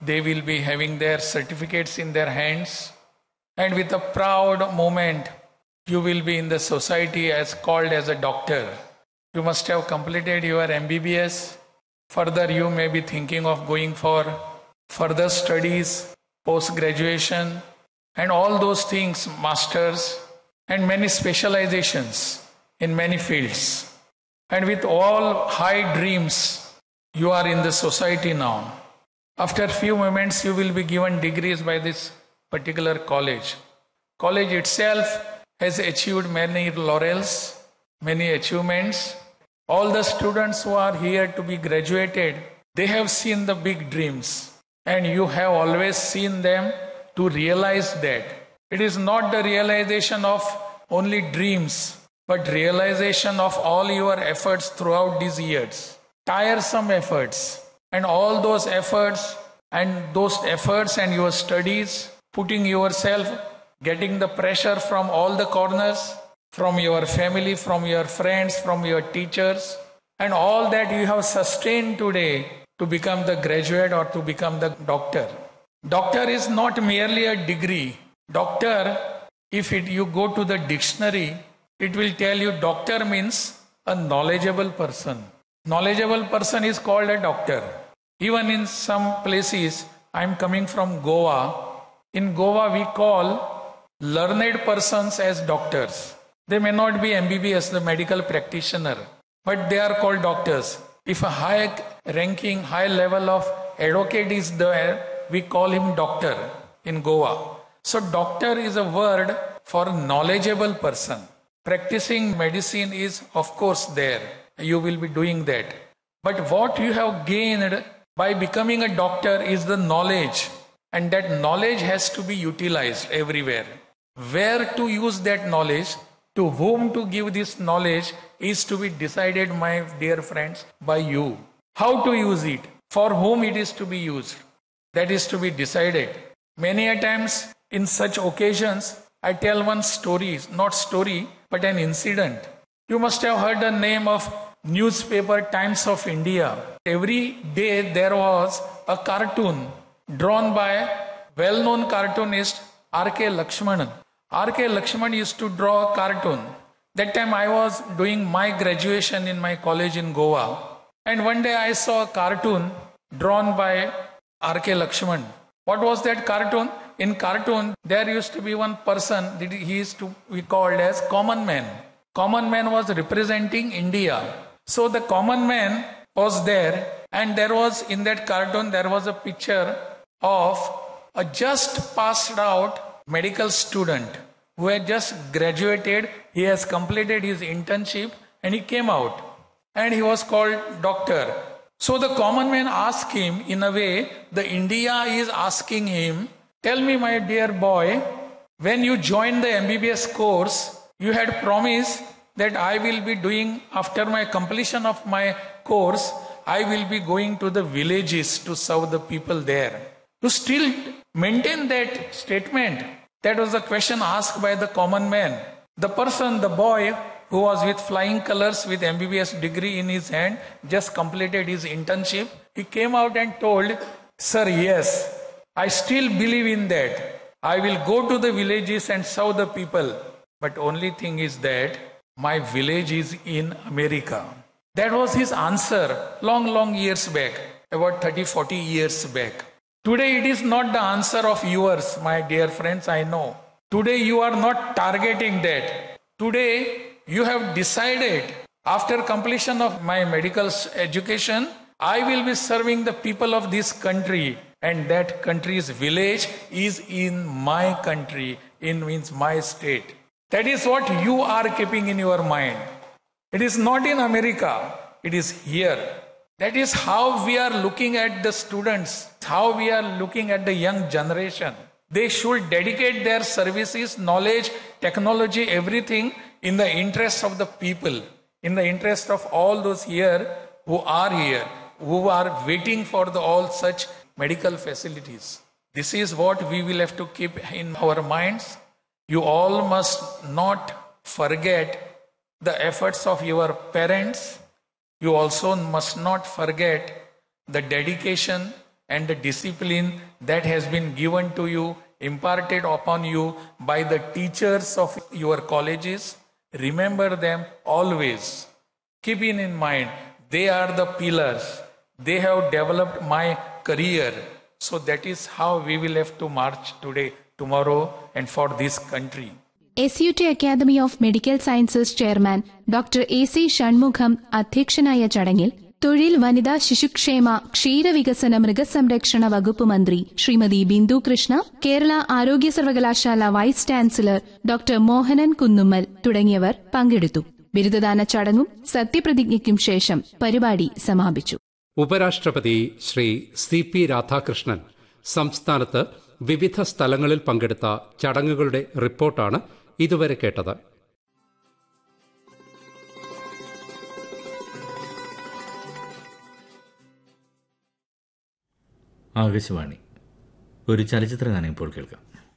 They will be having their certificates in their hands. And with a proud moment, you will be in the society as called as a doctor. You must have completed your MBBS. Further, you may be thinking of going for further studies, post-graduation, and all those things, masters, and many specializations in many fields. And with all high dreams, you are in the society now. After a few moments, you will be given degrees by this particular college. College itself has achieved many laurels, many achievements. All the students who are here to be graduated, they have seen the big dreams. And you have always seen them to realize that. It is not the realization of only dreams, but realization of all your efforts throughout these years. Tiresome efforts. And all those efforts and your studies, putting yourself, getting the pressure from all the corners, from your family, from your friends, from your teachers, and all that you have sustained today to become the graduate or to become the doctor. Doctor is not merely a degree. Doctor, if you go to the dictionary, it will tell you doctor means a knowledgeable person. Knowledgeable person is called a doctor. Even in some places, I am coming from Goa. In Goa, we call learned persons as doctors. They may not be MBBS, the medical practitioner, but they are called doctors. If a high-ranking, high level of advocate is there, we call him doctor in Goa. So doctor is a word for knowledgeable person. Practicing medicine is, of course, there. You will be doing that. But what you have gained by becoming a doctor is the knowledge. And that knowledge has to be utilized everywhere. Where to use that knowledge, to whom to give this knowledge is to be decided, my dear friends, by you. How to use it, for whom it is to be used, that is to be decided. Many a times in such occasions, I tell one story, not story, but an incident. You must have heard the name of newspaper Times of India. Every day there was a cartoon drawn by well-known cartoonist R.K. Lakshmanan. R.K. Lakshmanan used to draw a cartoon. That time I was doing my graduation in my college in Goa. And one day I saw a cartoon drawn by R.K. Lakshmanan. What was that cartoon? In cartoon, there used to be one person, he used to be called as Common Man. Common Man was representing India. So the Common Man was there, and there was, in that cartoon, there was a picture of a just passed out medical student who had just graduated. He has completed his internship and he came out and he was called doctor. So the Common Man asked him, in a way, the India is asking him, tell me, my dear boy, when you joined the MBBS course, you had promised that I will be doing, after my completion of my course, I will be going to the villages to serve the people there. You still maintain that statement? That was the question asked by the Common Man. The person, the boy who was with flying colors with MBBS degree in his hand, just completed his internship, he came out and told, sir, yes, I still believe in that. I will go to the villages and serve the people. But only thing is that my village is in America. That was his answer long years back, about 30-40 years back. Today it is not the answer of yours, my dear friends, I know. Today you are not targeting that. Today you have decided, after completion of my medical education, I will be serving the people of this country, and that country's village is in my country, means my state. That is what you are keeping in your mind. It is not in America, it is here. That is how we are looking at the students, how we are looking at the young generation. They should dedicate their services, knowledge, technology, everything in the interest of the people, in the interest of all those here, who are waiting for all such medical facilities. This is what we will have to keep in our minds. You all must not forget the efforts of your parents. You also must not forget the dedication and the discipline that has been given to you, imparted upon you by the teachers of your colleges, remember them always. Keep in mind, they are the pillars. They have developed my career. So that is how we will have to march today, tomorrow, and for this country. SUT academy of medical sciences chairman doctor AC Shanmugham അധ്യക്ഷനായ ചടങ്ങിൽ തൊഴിൽ, വനിതാ, ശിശുക്ഷേമ, ക്ഷീരവികസന, മൃഗസംരക്ഷണ വകുപ്പ് മന്ത്രി ശ്രീമതി ബിന്ദു കൃഷ്ണ, കേരള ആരോഗ്യ സർവകലാശാല vice chancellor doctor Mohanan Kunnummal തുടങ്ങിയവർ പങ്കെടുത്തു. ബിരുദദാന ചടങ്ങും സത്യപ്രതിജ്ഞയ്ക്കും ശേഷം പരിപാടി സമാപിച്ചു. ഉപരാഷ്ട്രപതി ശ്രീ CP രാധാകൃഷ്ണൻ സംസ്ഥാനത്ത് വിവിധ സ്ഥലങ്ങളിൽ പങ്കെടുത്ത ചടങ്ങുകളുടെ റിപ്പോർട്ടാണ് ഇതുവരെ കേട്ടത്. ആകാശവാണി. ഒരു ചലച്ചിത്ര ഗാനം ഇപ്പോൾ കേൾക്കാം.